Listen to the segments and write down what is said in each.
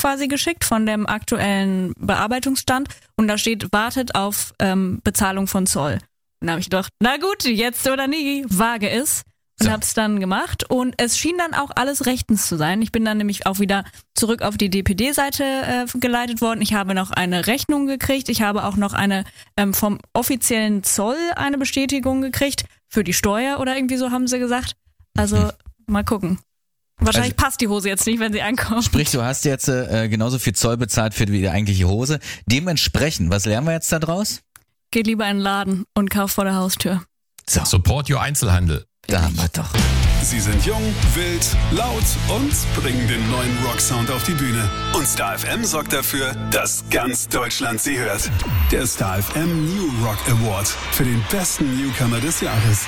quasi geschickt von dem aktuellen Bearbeitungsstand und da steht, wartet auf Bezahlung von Zoll. Und da habe ich gedacht, na gut, jetzt oder nie, wage es. Und hab's dann gemacht und es schien dann auch alles rechtens zu sein. Ich bin dann nämlich auch wieder zurück auf die DPD-Seite geleitet worden. Ich habe noch eine Rechnung gekriegt. Ich habe auch noch eine vom offiziellen Zoll eine Bestätigung gekriegt für die Steuer oder irgendwie so haben sie gesagt. Also mal gucken. Wahrscheinlich passt die Hose jetzt nicht, wenn sie ankommt. Sprich, du hast jetzt genauso viel Zoll bezahlt für die eigentliche Hose. Dementsprechend, was lernen wir jetzt da draus? Geht lieber in den Laden und kauft vor der Haustür. So. Support your Einzelhandel. Da haben wir doch. Sie sind jung, wild, laut und bringen den neuen Rocksound auf die Bühne. Und Star FM sorgt dafür, dass ganz Deutschland sie hört. Der Star FM New Rock Award für den besten Newcomer des Jahres.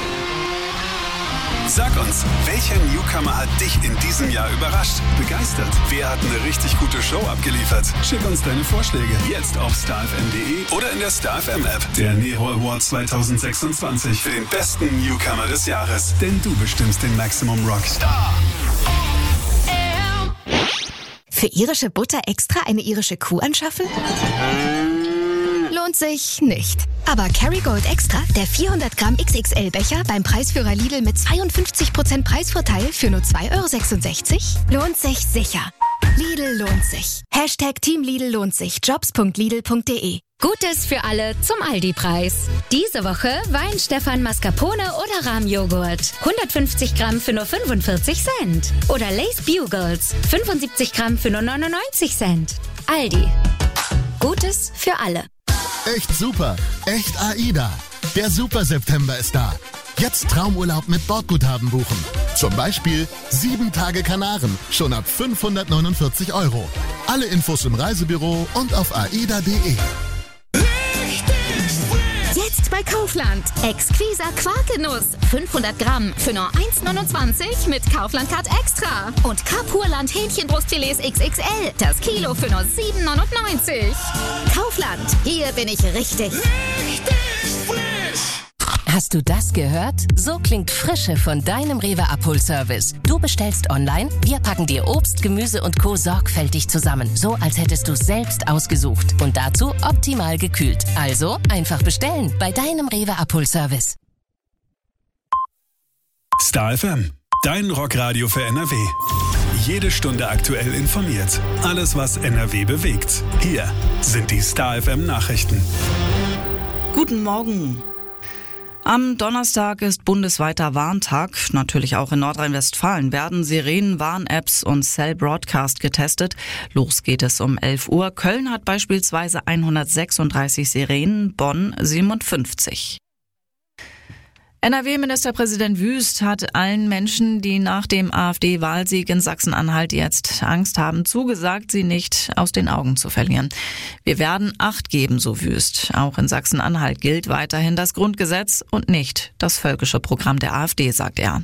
Sag uns, welcher Newcomer hat dich in diesem Jahr überrascht, begeistert? Wer hat eine richtig gute Show abgeliefert? Schick uns deine Vorschläge jetzt auf starfm.de oder in der Star FM App. Der Nero Award 2026 für den besten Newcomer des Jahres. Denn du bestimmst den Maximum Rock. Star. Für irische Butter extra eine irische Kuh anschaffen? Lohnt sich nicht. Aber Kerrygold Extra, der 400 Gramm XXL-Becher beim Preisführer Lidl mit 52% Preisvorteil für nur 2,66 €, lohnt sich sicher. Lidl lohnt sich. Team Lidl lohnt sich. Jobs.lidl.de. Gutes für alle zum Aldi-Preis. Diese Woche Wein Stefan Mascarpone oder Rahmjoghurt. 150 Gramm für nur 45 Cent. Oder Lay's Bugles. 75 Gramm für nur 99 Cent. Aldi. Gutes für alle. Echt super, echt AIDA. Der Super September ist da. Jetzt Traumurlaub mit Bordguthaben buchen. Zum Beispiel 7 Tage Kanaren, schon ab 549 €. Alle Infos im Reisebüro und auf aida.de. Jetzt bei Kaufland. Exquisa Quarkenuss. 500 Gramm für nur 1,29 mit Kaufland-Card Extra. Und Kapurland Hähnchenbrustfilets XXL. Das Kilo für nur 7,99. Kaufland. Hier bin ich richtig. Hast du das gehört? So klingt Frische von deinem Rewe-Abholservice. Du bestellst online, wir packen dir Obst, Gemüse und Co. sorgfältig zusammen. So, als hättest du es selbst ausgesucht. Und dazu optimal gekühlt. Also einfach bestellen bei deinem Rewe-Abholservice. Star FM, dein Rockradio für NRW. Jede Stunde aktuell informiert. Alles, was NRW bewegt. Hier sind die Star FM Nachrichten. Guten Morgen. Am Donnerstag ist bundesweiter Warntag. Natürlich auch in Nordrhein-Westfalen werden Sirenen, Warn-Apps und Cell Broadcast getestet. Los geht es um 11 Uhr. Köln hat beispielsweise 136 Sirenen, Bonn 57. NRW-Ministerpräsident Wüst hat allen Menschen, die nach dem AfD-Wahlsieg in Sachsen-Anhalt jetzt Angst haben, zugesagt, sie nicht aus den Augen zu verlieren. Wir werden Acht geben, so Wüst. Auch in Sachsen-Anhalt gilt weiterhin das Grundgesetz und nicht das völkische Programm der AfD, sagt er.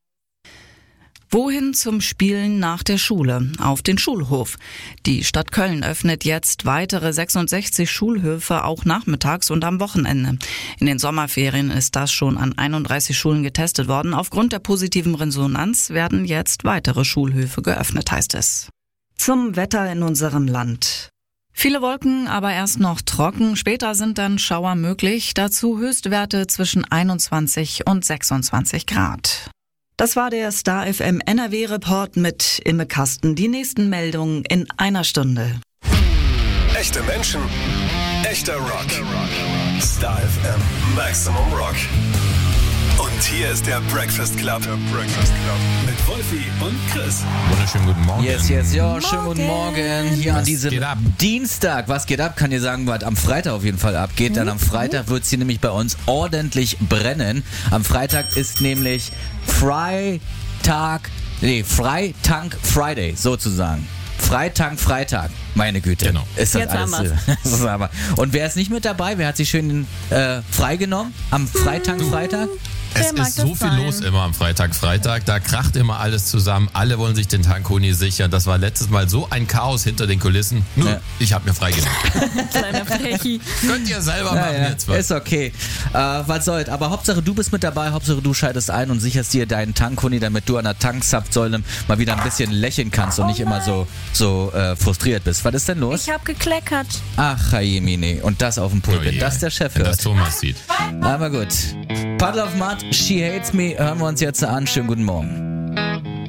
Wohin zum Spielen nach der Schule? Auf den Schulhof. Die Stadt Köln öffnet jetzt weitere 66 Schulhöfe, auch nachmittags und am Wochenende. In den Sommerferien ist das schon an 31 Schulen getestet worden. Aufgrund der positiven Resonanz werden jetzt weitere Schulhöfe geöffnet, heißt es. Zum Wetter in unserem Land. Viele Wolken, aber erst noch trocken. Später sind dann Schauer möglich. Dazu Höchstwerte zwischen 21 und 26 Grad. Das war der Star FM NRW Report mit Imme Kasten. Die nächsten Meldungen in einer Stunde. Echte Menschen, echter Rock. Star FM Maximum Rock. Und hier ist der Breakfast Club. Mit Wolfi und Chris. Wunderschönen guten Morgen. Yes, ja, schönen guten Morgen. Hier an diesem Dienstag. Was geht ab? Kann dir sagen, was am Freitag auf jeden Fall abgeht. Denn am Freitag wird es hier nämlich bei uns ordentlich brennen. Am Freitag ist nämlich Freitank Friday sozusagen. Freitag, meine Güte. Genau. Ist das Jetzt alles? haben Und wer ist nicht mit dabei? Wer hat sich schön freigenommen am Freitag? Es ist so viel los immer am Freitag. Da kracht immer alles zusammen. Alle wollen sich den Tankoni sichern. Das war letztes Mal so ein Chaos hinter den Kulissen. Nur, ich habe mir freigenommen. Kleiner Frechi. Könnt ihr selber machen jetzt was. Ist okay. Was soll's. Aber Hauptsache du bist mit dabei. Hauptsache du schaltest ein und sicherst dir deinen Tankoni, damit du an der Tankzapfsäule mal wieder ein bisschen lächeln kannst und nicht immer so frustriert bist. Was ist denn los? Ich hab gekleckert. Ach, Jemine. Und das auf dem Pulpit. Das der Chef hört. Wenn das Thomas sieht. Aber gut. Puddle of Mud, She Hates Me, hören wir uns jetzt an. Schönen guten Morgen.